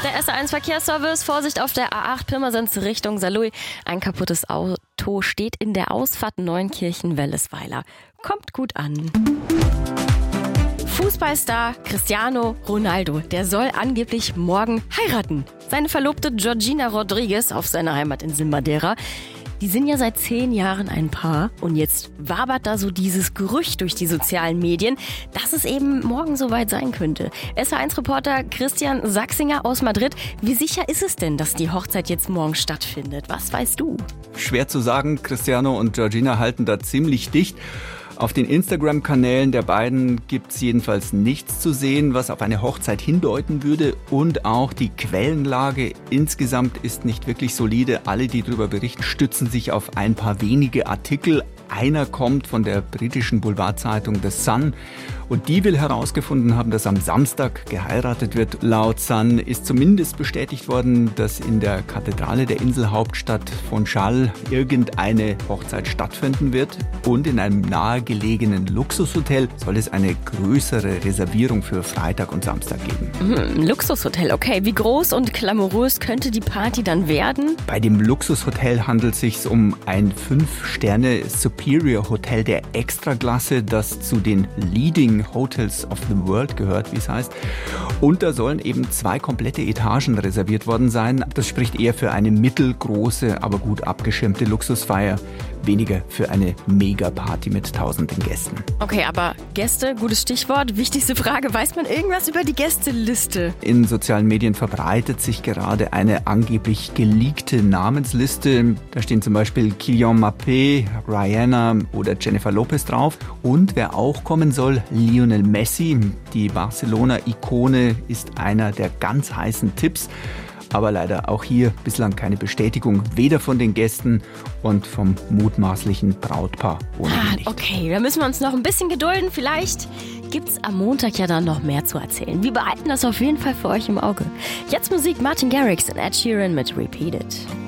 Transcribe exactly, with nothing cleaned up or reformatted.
Der S eins Verkehrsservice, Vorsicht auf der A acht Pirmasens Richtung Saarlouis. Ein kaputtes Auto steht in der Ausfahrt Neunkirchen-Wellesweiler. Kommt gut an. Fußballstar Cristiano Ronaldo, der soll angeblich morgen heiraten. Seine Verlobte Georgina Rodriguez auf seiner Heimatinsel Madeira. Die sind ja seit zehn Jahren ein Paar und jetzt wabert da so dieses Gerücht durch die sozialen Medien, dass es eben morgen soweit sein könnte. S H eins Reporter Christian Sachsinger aus Madrid. Wie sicher ist es denn, dass die Hochzeit jetzt morgen stattfindet? Was weißt du? Schwer zu sagen. Cristiano und Georgina halten da ziemlich dicht. Auf den Instagram-Kanälen der beiden gibt's jedenfalls nichts zu sehen, was auf eine Hochzeit hindeuten würde. Und auch die Quellenlage insgesamt ist nicht wirklich solide. Alle, die darüber berichten, stützen sich auf ein paar wenige Artikel. Einer kommt von der britischen Boulevardzeitung The Sun und die will herausgefunden haben, dass am Samstag geheiratet wird. Laut Sun ist zumindest bestätigt worden, dass in der Kathedrale der Inselhauptstadt Funchal irgendeine Hochzeit stattfinden wird und in einem nahegelegenen Luxushotel soll es eine größere Reservierung für Freitag und Samstag geben. Hm, Luxushotel, okay. Wie groß und glamourös könnte die Party dann werden? Bei dem Luxushotel handelt es sich um ein fünf Sterne Superior Hotel der Extraklasse, das zu den Leading Hotels of the World gehört, wie es heißt. Und da sollen eben zwei komplette Etagen reserviert worden sein. Das spricht eher für eine mittelgroße, aber gut abgeschirmte Luxusfeier. Weniger für eine Mega-Party mit tausenden Gästen. Okay, aber Gäste, gutes Stichwort. Wichtigste Frage, weiß man irgendwas über die Gästeliste? In sozialen Medien verbreitet sich gerade eine angeblich geleakte Namensliste. Da stehen zum Beispiel Kylian Mbappé, Rihanna oder Jennifer Lopez drauf. Und wer auch kommen soll, Lionel Messi. Die Barcelona-Ikone ist einer der ganz heißen Tipps. Aber leider auch hier bislang keine Bestätigung, weder von den Gästen und vom mutmaßlichen Brautpaar. Ah, okay, da müssen wir uns noch ein bisschen gedulden. Vielleicht gibt's am Montag ja dann noch mehr zu erzählen. Wir behalten das auf jeden Fall für euch im Auge. Jetzt Musik, Martin Garrix und Ed Sheeran mit Repeat It.